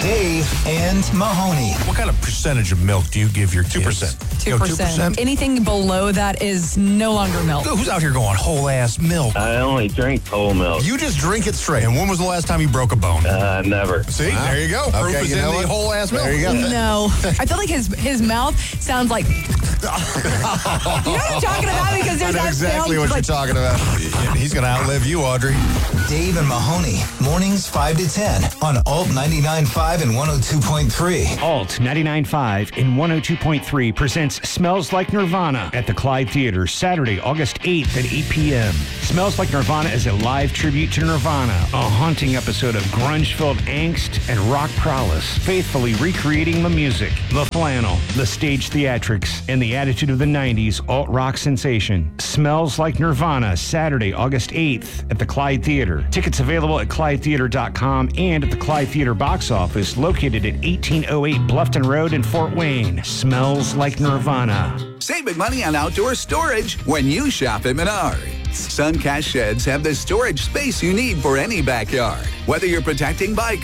Dave and Mahoney. What kind of percentage of milk do you give your kids? 2%. Yo, 2%? Anything below that is no longer milk. Who's out here going whole ass milk? I only drink whole milk. You just drink it straight. And when was the last time you broke a bone? Never. See, there you go. Proof is in the whole ass milk. There you go. No. I feel like his mouth sounds like... You know what I'm talking about? Because there's I know that exactly sound what like, you're talking about. He's going to outlive you, Audrey. Dave and Mahoney, mornings 5 to 10 on Alt 99.5 and 102.3. Alt 99.5 and 102.3 presents Smells Like Nirvana at the Clyde Theater, Saturday, August 8th at 8 p.m. Smells Like Nirvana is a live tribute to Nirvana, a haunting episode of grunge-filled angst and rock prowess, faithfully recreating the music, the flannel, the stage theatrics, and the attitude of the 90s alt-rock sensation. Smells Like Nirvana, Saturday, August 8th at the Clyde Theater. Tickets available at ClydeTheater.com and at the Clyde Theater box office located at 1808 Bluffton Road in Fort Wayne. Smells Like Nirvana. Save big money on outdoor storage when you shop at Menards. Suncast sheds have the storage space you need for any backyard. Whether you're protecting bike